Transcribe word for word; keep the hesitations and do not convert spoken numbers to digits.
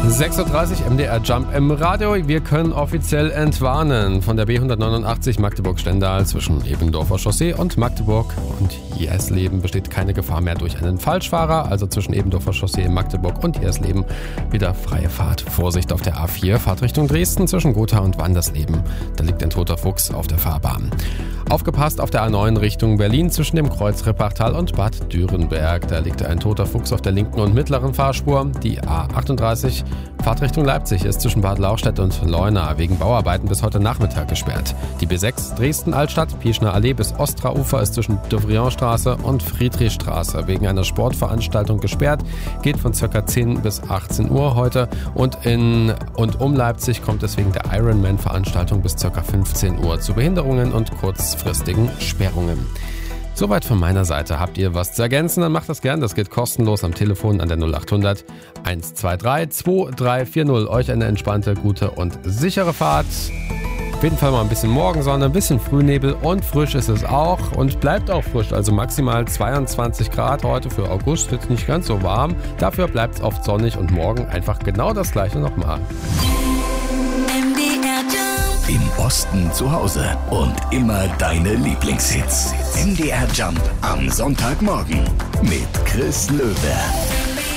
sechs Uhr dreißig M D R Jump im Radio. Wir können offiziell entwarnen. Von der B hundertneunundachtzig Magdeburg-Stendal zwischen Ebendorfer Chaussee und Magdeburg und Jersleben besteht keine Gefahr mehr durch einen Falschfahrer. Also zwischen Ebendorfer Chaussee, Magdeburg und Jersleben wieder freie Fahrt. Vorsicht auf der A vier, Fahrtrichtung Dresden zwischen Gotha und Wandersleben. Da liegt ein toter Fuchs auf der Fahrbahn. Aufgepasst auf der A neun Richtung Berlin zwischen dem Kreuz Rippachtal und Bad Dürrenberg. Da liegt ein toter Fuchs auf der linken und mittleren Fahrspur. Die A achtunddreißig Fahrtrichtung Leipzig ist zwischen Bad Lauchstädt und Leuna wegen Bauarbeiten bis heute Nachmittag gesperrt. Die B sechs Dresden-Altstadt, Pieschner Allee bis Ostraufer ist zwischen Devrionstraße und Friedrichstraße wegen einer Sportveranstaltung gesperrt. Geht von ca. zehn bis achtzehn Uhr heute und in und um Leipzig kommt es wegen der Ironman-Veranstaltung bis ca. fünfzehn Uhr zu Behinderungen und kurzfristigen Sperrungen. Soweit von meiner Seite. Habt ihr was zu ergänzen, dann macht das gern. Das geht kostenlos am Telefon an der null achthundert eins zwei drei zwei drei vier null. Euch eine entspannte, gute und sichere Fahrt. Auf jeden Fall mal ein bisschen Morgensonne, ein bisschen Frühnebel und frisch ist es auch und bleibt auch frisch. Also maximal zweiundzwanzig Grad heute für August, jetzt nicht ganz so warm. Dafür bleibt es oft sonnig und morgen einfach genau das gleiche nochmal. Im Osten zu Hause und immer deine Lieblingshits. M D R Jump am Sonntagmorgen mit Chris Löwe.